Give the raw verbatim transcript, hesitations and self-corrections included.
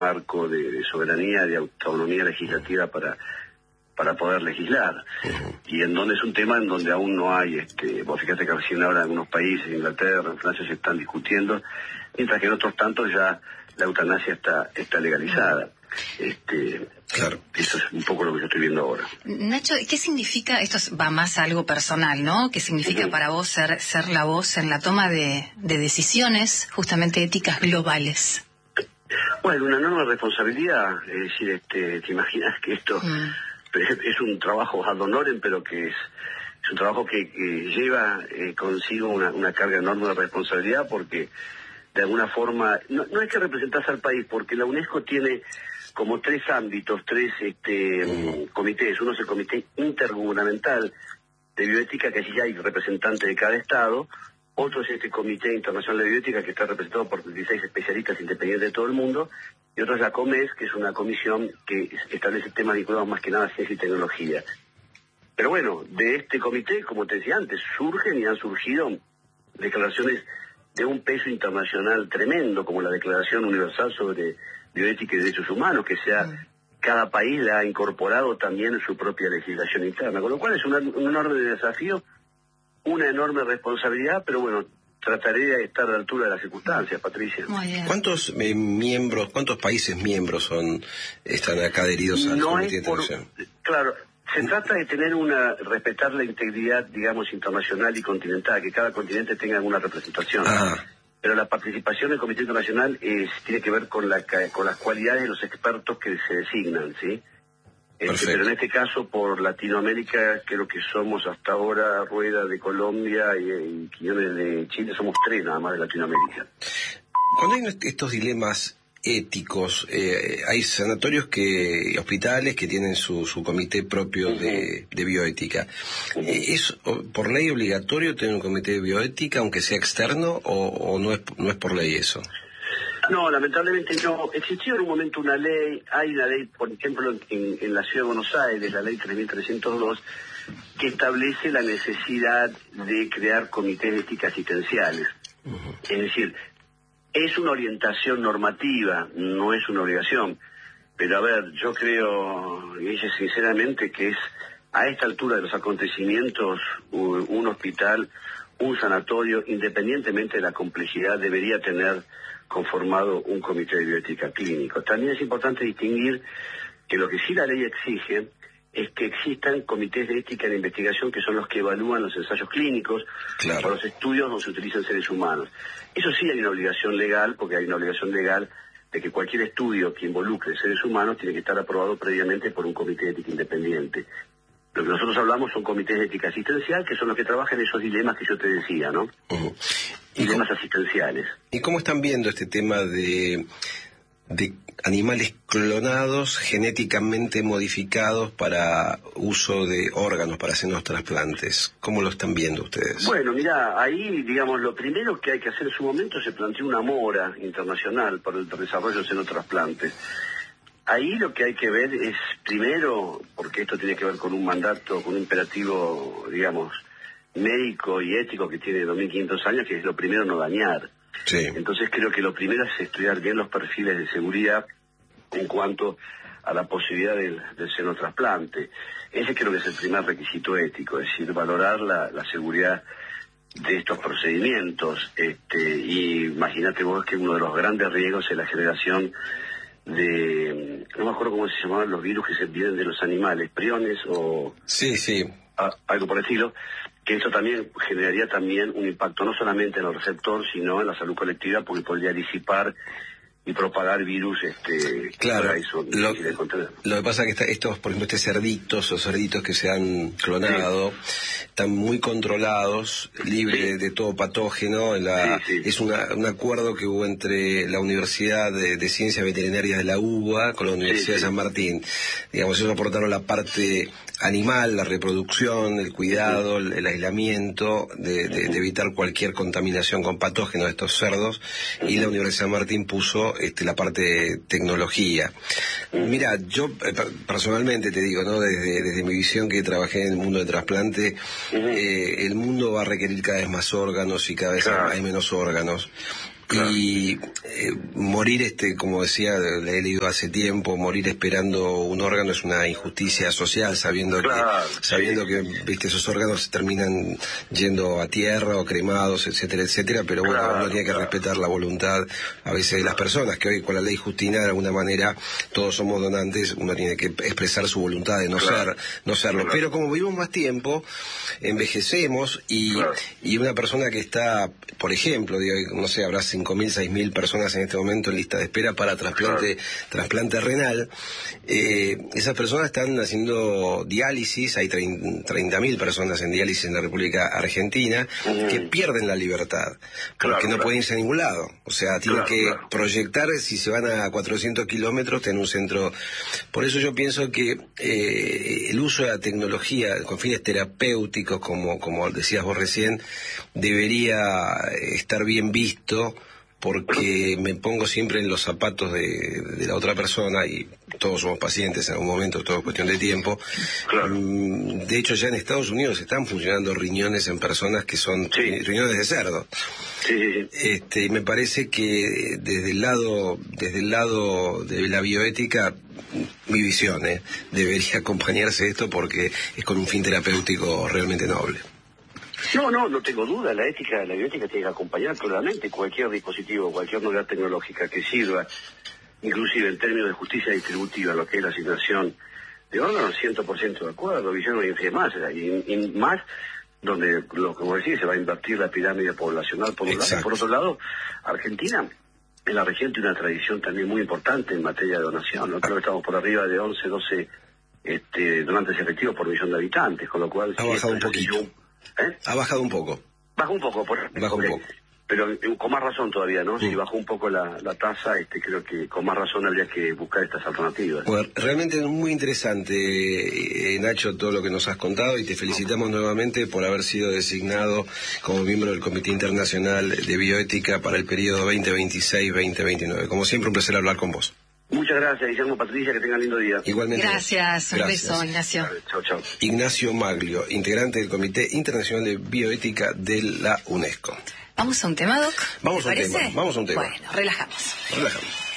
marco de, de soberanía, de autonomía legislativa para para poder legislar, uh-huh. y en donde es un tema en donde aún no hay, este, vos fíjate que recién ahora en algunos países, en Inglaterra, en Francia, se están discutiendo, mientras que en otros tantos ya la eutanasia está está legalizada. Este, claro. Eso es un poco lo que yo estoy viendo ahora. Nacho, ¿qué significa, esto va más a algo personal, ¿no? ¿Qué significa uh-huh. para vos ser ser la voz en la toma de, de decisiones, justamente éticas globales? Bueno, una enorme responsabilidad, es decir, este, te imaginas que esto uh-huh. es un trabajo ad honorem, pero que es, es un trabajo que, que lleva eh, consigo una, una carga enorme de responsabilidad, porque de alguna forma no, no hay que representarse al país, porque la UNESCO tiene como tres ámbitos, tres este, uh-huh. comités. Uno es el Comité Intergubernamental de Bioética, que allí hay representantes de cada estado. Otro es este Comité Internacional de Bioética, que está representado por dieciséis especialistas independientes de todo el mundo. Y otro es la COMES, que es una comisión que establece temas vinculados más que nada a ciencia y tecnología. Pero bueno, de este comité, como te decía antes, surgen y han surgido declaraciones de un peso internacional tremendo, como la Declaración Universal sobre Bioética y Derechos Humanos, que sea sí. cada país la ha incorporado también en su propia legislación interna, con lo cual es una, un enorme desafío, una enorme responsabilidad, pero bueno, trataré de estar a la altura de las circunstancias, Patricia. ¿Cuántos eh, miembros, cuántos países miembros son están acá adheridos al no Comité es por, Internacional? Claro, se trata de tener una, respetar la integridad, digamos, internacional y continental, que cada continente tenga alguna representación. Ah. Pero la participación del Comité Internacional es, tiene que ver con la con las cualidades de los expertos que se designan, ¿sí? Este, pero en este caso, por Latinoamérica, creo que somos hasta ahora, Rueda de Colombia y, y Quiñones de Chile, somos tres nada más de Latinoamérica. Cuando hay estos dilemas éticos, eh, hay sanatorios que, hospitales que tienen su, su comité propio uh-huh. de, de bioética. Uh-huh. ¿Es por ley obligatorio tener un comité de bioética, aunque sea externo, o, o no es no es por ley eso? No, lamentablemente no. Existió en un momento una ley, hay una ley, por ejemplo, en, en la Ciudad de Buenos Aires, la ley tres mil trescientos dos, que establece la necesidad de crear comités de ética asistenciales. Uh-huh. Es decir, es una orientación normativa, no es una obligación. Pero a ver, yo creo, y ella sinceramente, que es a esta altura de los acontecimientos, un, un hospital, un sanatorio, independientemente de la complejidad, debería tener conformado un comité de bioética clínico. También es importante distinguir que lo que sí la ley exige es que existan comités de ética de investigación, que son los que evalúan los ensayos clínicos, claro, o los estudios donde se utilizan seres humanos. Eso sí hay una obligación legal, porque hay una obligación legal de que cualquier estudio que involucre seres humanos tiene que estar aprobado previamente por un comité de ética independiente. Lo que nosotros hablamos son comités de ética asistencial, que son los que trabajan en esos dilemas que yo te decía, ¿no? Uh-huh. Dilemas ¿Y asistenciales. ¿Y cómo están viendo este tema de, de animales clonados, genéticamente modificados para uso de órganos, para hacer los trasplantes? ¿Cómo lo están viendo ustedes? Bueno, mira, ahí, digamos, lo primero que hay que hacer en su momento, se planteó una mora internacional para el desarrollo de xenotrasplantes. Ahí lo que hay que ver es, primero, porque esto tiene que ver con un mandato, con un imperativo, digamos, médico y ético que tiene dos mil quinientos años, que es lo primero no dañar. Sí. Entonces creo que lo primero es estudiar bien los perfiles de seguridad en cuanto a la posibilidad del, del xenotrasplante. Ese creo que es el primer requisito ético, es decir, valorar la, la seguridad de estos procedimientos. Este, y imagínate vos que uno de los grandes riesgos es la generación de, no me acuerdo cómo se llamaban los virus que se vienen de los animales, priones o sí, sí, a, algo por el estilo, que eso también generaría también un impacto no solamente en el receptor, sino en la salud colectiva, porque podría disipar y propagar virus, este, claro, eso, lo, lo que pasa es que está, estos, por ejemplo, estos cerditos o cerditos que se han clonado, sí, están muy controlados, libres sí. de todo patógeno. La, sí, sí. Es una, un acuerdo que hubo entre la Universidad de, de Ciencias Veterinarias de la UBA con la Universidad sí, sí. de San Martín. Digamos, ellos aportaron la parte animal, la reproducción, el cuidado, sí. el, el aislamiento, de, de, de evitar cualquier contaminación con patógenos de estos cerdos, sí. y la Universidad de San Martín puso Este, la parte de tecnología. Mira, yo eh, personalmente te digo, ¿no? Desde, desde mi visión que trabajé en el mundo de trasplante, uh-huh. eh, el mundo va a requerir cada vez más órganos y cada vez claro. hay menos órganos. Claro. Y eh, morir, este, como decía, le he leído hace tiempo, morir esperando un órgano es una injusticia social, sabiendo claro, que, sabiendo sí. que, viste, esos órganos terminan yendo a tierra o cremados, etcétera, etcétera, pero bueno, claro, uno tiene que claro. respetar la voluntad a veces de las personas, que hoy con la ley Justina de alguna manera todos somos donantes, uno tiene que expresar su voluntad de no claro. ser, no serlo. Claro. Pero como vivimos más tiempo, envejecemos y, claro. y una persona que está, por ejemplo, digo, no sé, habrá cinco mil, seis mil personas en este momento en lista de espera para trasplante, claro. trasplante renal, eh, esas personas están haciendo diálisis, hay treinta mil personas en diálisis en la República Argentina, mm. que pierden la libertad, porque claro, no claro. pueden irse a ningún lado, o sea, tienen claro, que claro. proyectar si se van a cuatrocientos kilómetros en un centro. Por eso yo pienso que eh, el uso de la tecnología con fines terapéuticos, como, como decías vos recién, debería estar bien visto, porque me pongo siempre en los zapatos de, de la otra persona, y todos somos pacientes en algún momento, todo es cuestión de tiempo. Claro. De hecho, ya en Estados Unidos están funcionando riñones en personas que son sí. riñones de cerdo. Sí, sí, sí. Este, me parece que desde el lado, desde el lado de la bioética, mi visión ¿eh? debería acompañarse esto, porque es con un fin terapéutico realmente noble. No, no, no tengo duda. La ética, la bioética tiene que acompañar claramente cualquier dispositivo, cualquier novedad tecnológica que sirva, inclusive en términos de justicia distributiva, lo que es la asignación de órganos, cien por ciento de acuerdo, visión y más, y, y más donde, lo que vos decís, se va a invertir la pirámide poblacional por un lado. Por otro lado, Argentina, en la región, tiene una tradición también muy importante en materia de donación, ¿no? Creo que estamos por arriba de once, doce este, donantes efectivos por millón de habitantes, con lo cual... Ha bajado un poquito. ¿Eh? Ha bajado un poco. Bajó un poco, por Bajó okay. un poco. Pero eh, con más razón todavía, ¿no? Mm. Si bajó un poco la, la tasa, este, creo que con más razón habría que buscar estas alternativas. Bueno, realmente es muy interesante, eh, Nacho, todo lo que nos has contado, y te felicitamos no. nuevamente por haber sido designado como miembro del Comité Internacional de Bioética para el periodo veinte veintiséis veinte veintinueve. Como siempre, un placer hablar con vos. Muchas gracias, Guillermo, Patricia, que tengan lindo día. Igualmente. Gracias, un Gracias. beso, Ignacio. Vale, chau, chau. Ignacio Maglio, integrante del Comité Internacional de Bioética de la UNESCO. ¿Vamos a un tema, Doc? Vamos a un parece? tema, vamos a un tema. Bueno, relajamos. Relajamos.